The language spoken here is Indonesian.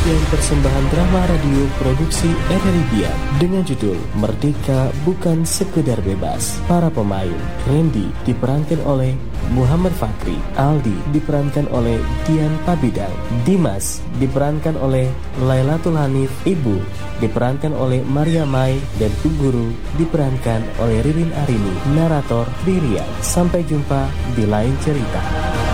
rangkaian persembahan drama radio produksi RRI Biak dengan judul Merdeka Bukan Sekedar Bebas. Para pemain: Randy diperankan oleh Muhammad Fakri, Aldi diperankan oleh Dian Pabidang, Dimas diperankan oleh Lailatul Hanif, Ibu diperankan oleh Maria Mai, dan Bu Guru diperankan oleh Ririn Arini. Narator Ririan. Sampai jumpa di lain cerita.